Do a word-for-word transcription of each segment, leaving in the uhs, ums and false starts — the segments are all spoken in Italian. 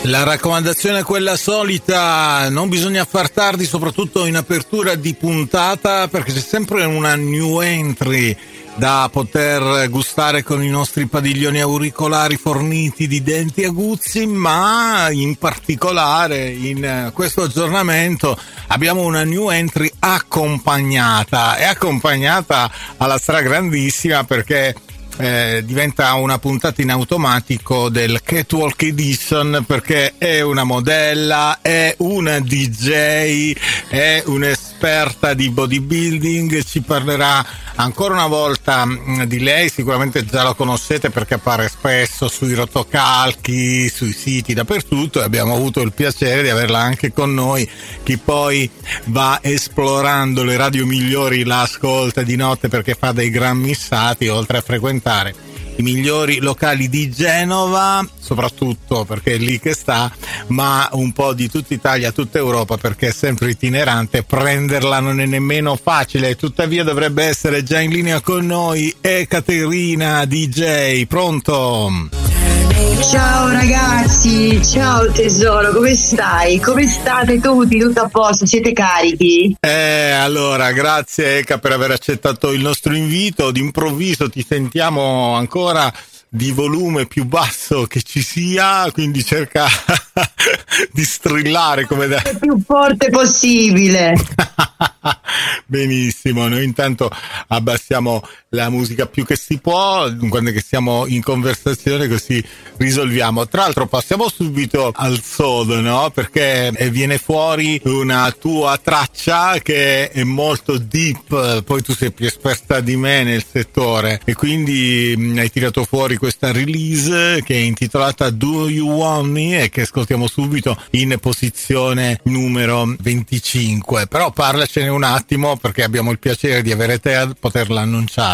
La raccomandazione è quella solita, non bisogna far tardi, soprattutto in apertura di puntata, perché c'è sempre una new entry da poter gustare con i nostri padiglioni auricolari forniti di denti aguzzi, ma in particolare in questo aggiornamento abbiamo una new entry accompagnata, è accompagnata alla stragrandissima perché Eh, diventa una puntata in automatico del Catwalk Edition, perché è una modella, è una D J, è un'esperta di bodybuilding, ci parlerà ancora una volta mh, di lei. Sicuramente già la conoscete perché appare spesso sui rotocalchi, sui siti, dappertutto, e abbiamo avuto il piacere di averla anche con noi. Chi poi va esplorando le radio migliori la ascolta di notte perché fa dei gran missati, oltre a frequentare i migliori locali di Genova, soprattutto perché è lì che sta, ma un po' di tutta Italia, tutta Europa, perché è sempre itinerante, prenderla non è nemmeno facile. Tuttavia dovrebbe essere già in linea con noi Ekaterina D J. Pronto? Ciao ragazzi, ciao tesoro, come stai? Come state tutti? Tutto a posto? Siete carichi? Eh, allora, grazie Eka per aver accettato il nostro invito. D'improvviso ti sentiamo ancora di volume più basso che ci sia, quindi cerca di strillare come da... il più forte possibile. Benissimo, noi intanto abbassiamo la musica più che si può quando che siamo in conversazione, così risolviamo. Tra l'altro passiamo subito al sodo, no? Perché viene fuori una tua traccia che è molto deep, poi tu sei più esperta di me nel settore e quindi mh, hai tirato fuori questa release che è intitolata Do You Want Me e che ascoltiamo subito in posizione numero venticinque. Però parlacene un attimo perché abbiamo il piacere di avere te a poterla annunciare.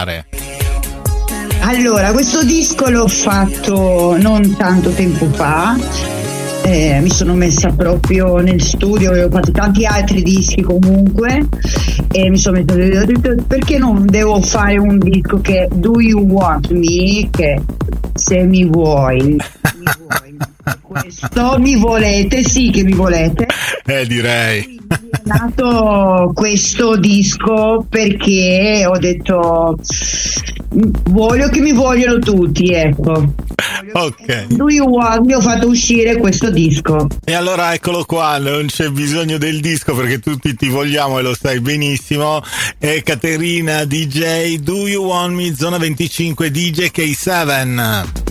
Allora, questo disco l'ho fatto non tanto tempo fa, eh, mi sono messa proprio nel studio, ho fatto tanti altri dischi comunque e mi sono messa, ho detto perché non devo fare un disco che Do You Want Me, che se mi vuoi, mi vuoi, questo mi volete, sì che mi volete. Eh direi. È nato questo disco perché ho detto voglio che mi vogliono tutti, ecco. Ok. Do You Want Me, ho fatto uscire questo disco. E allora eccolo qua, non c'è bisogno del disco perché tutti ti vogliamo e lo sai benissimo. Ekaterina D J, Do You Want Me, zona venticinque D J K sette.